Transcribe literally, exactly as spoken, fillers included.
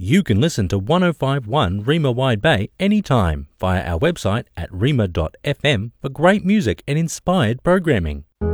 You can listen to one oh five point one Rima Wide Bay anytime via our website at rima dot f m for great music and inspired programming.